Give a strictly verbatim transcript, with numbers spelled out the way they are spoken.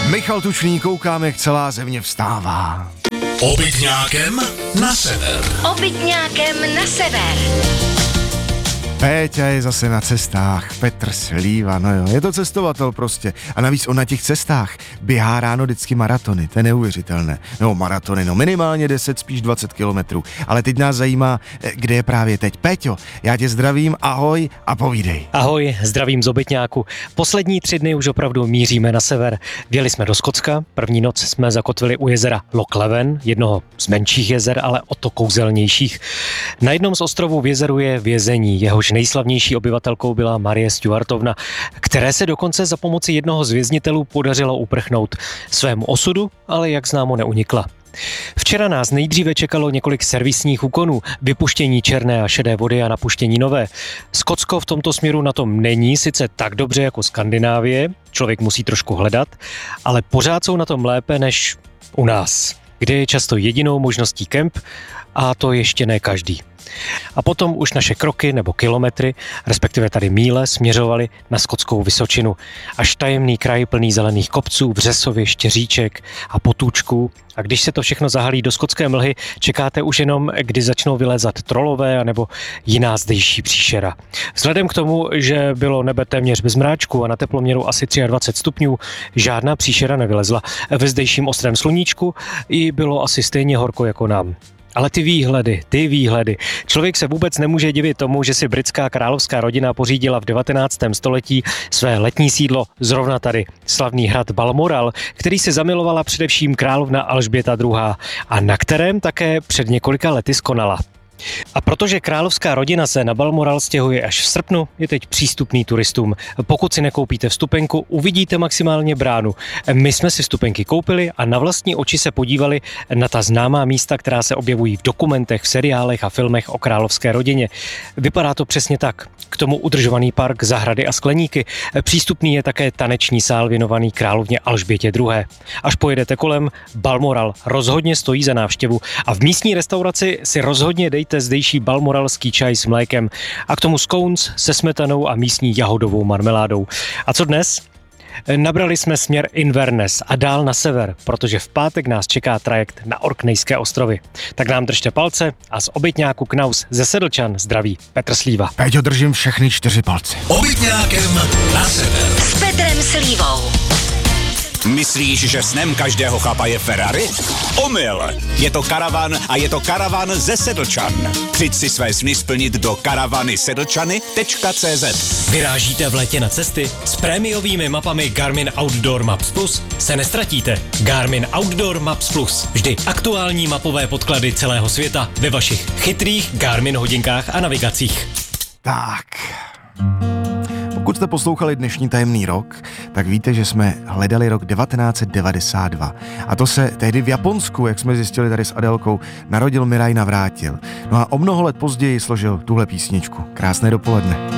Michal Tučný, koukám, jak celá země vstává. Obytňákem na sever. Obytňákem na sever. Péťa je zase na cestách, Petr Slíva, no jo, je to cestovatel prostě. A navíc on na těch cestách běhá ráno vždycky maratony, to je neuvěřitelné. No maratony, no minimálně deset, spíš dvacet kilometrů. Ale teď nás zajímá, kde je právě teď. Péťo, já tě zdravím, ahoj a povídej. Ahoj, zdravím z Obytňáku. Poslední tři dny už opravdu míříme na sever. Vjeli jsme do Skotska, první noc jsme zakotvili u jezera Loch Leven, jednoho z menších jezer, ale o to kouzelnějších. Na jednom z ostrovů v jezeru je vězení, jehož nejslavnější obyvatelkou byla Marie Stuartovna, které se dokonce za pomoci jednoho z věznitelů podařilo uprchnout svému osudu, ale jak známo neunikla. Včera nás nejdříve čekalo několik servisních úkonů, vypuštění černé a šedé vody a napuštění nové. Skotsko v tomto směru na tom není sice tak dobře jako Skandinávie, člověk musí trošku hledat, ale pořád jsou na tom lépe než u nás, kde je často jedinou možností kemp a to ještě ne každý. A potom už naše kroky nebo kilometry, respektive tady míle, směřovaly na skotskou vysočinu. Až tajemný kraj plný zelených kopců, vřesovišť, říček a potůčků. A když se to všechno zahalí do skotské mlhy, čekáte už jenom, kdy začnou vylézat trolové anebo jiná zdejší příšera. Vzhledem k tomu, že bylo nebe téměř bez mráčku a na teploměru asi dvacet tři stupňů, žádná příšera nevylezla. Ve zdejším ostrém sluníčku jí bylo asi stejně horko jako nám. Ale ty výhledy, ty výhledy. Člověk se vůbec nemůže divit tomu, že si britská královská rodina pořídila v devatenáctém století své letní sídlo zrovna tady, slavný hrad Balmoral, který si zamilovala především královna Alžběta druhá. a na kterém také před několika lety skonala. A protože královská rodina se na Balmoral stěhuje až v srpnu, je teď přístupný turistům. Pokud si nekoupíte vstupenku, uvidíte maximálně bránu. My jsme si vstupenky koupili a na vlastní oči se podívali na ta známá místa, která se objevují v dokumentech, v seriálech a filmech o královské rodině. Vypadá to přesně tak. K tomu udržovaný park, zahrady a skleníky. Přístupný je také taneční sál věnovaný královně Alžbětě druhé. Až pojedete kolem, Balmoral rozhodně stojí za návštěvu a v místní restauraci si rozhodně dejte zdejší balmoralský čaj s mlékem a k tomu scones se smetanou a místní jahodovou marmeládou. A co dnes? Nabrali jsme směr Inverness a dál na sever, protože v pátek nás čeká trajekt na Orknejské ostrovy. Tak nám držte palce a z Obytňáku Knaus ze Sedlčan zdraví Petr Slíva. Péťo, držím všechny čtyři palce. Obytňákem na sever. S Petrem Slívou. Myslíš, že snem každého chlapa je Ferrari? Omyl! Je to karavan a je to karavan ze Sedlčan. Přijď si své sny splnit do karavany sedlčany tečka cé zet. Vyrážíte v létě na cesty? S prémiovými mapami Garmin Outdoor Maps Plus se nestratíte. Garmin Outdoor Maps Plus. Vždy aktuální mapové podklady celého světa ve vašich chytrých Garmin hodinkách a navigacích. Tak... Pokud jste poslouchali dnešní tajemný rok, tak víte, že jsme hledali rok devatenáct set devadesát dva. A to se tehdy v Japonsku, jak jsme zjistili tady s Adelkou, narodil Miraj Navrátil. No a o mnoho let později složil tuhle písničku. Krásné dopoledne.